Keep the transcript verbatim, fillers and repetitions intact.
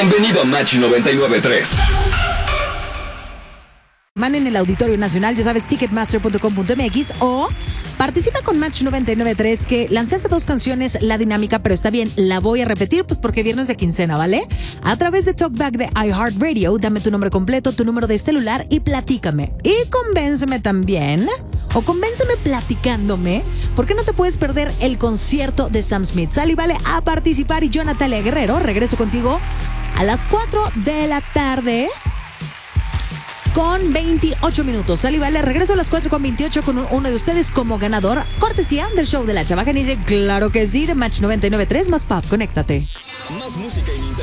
Bienvenido a Match noventa y nueve punto tres. Man en el Auditorio Nacional, ya sabes, ticketmaster punto com punto m x, o participa con Match noventa y nueve punto tres, que lancé hace dos canciones la dinámica, pero está bien, la voy a repetir pues porque viernes de quincena, ¿vale? A través de Talkback de iHeartRadio, dame tu nombre completo, tu número de celular y platícame. Y convénceme también, o convénceme platicándome, ¿por qué no te puedes perder el concierto de Sam Smith? Sal y vale a participar, y yo, Natalia Guerrero, regreso contigo a las cuatro de la tarde con veintiocho minutos. Sal y vale, regreso a las cuatro con veintiocho con uno de ustedes como ganador. Cortesía del show de la Chava Janice, claro que sí, de Match noventa y nueve punto tres más Pop. Conéctate. Más música ininterrumpida.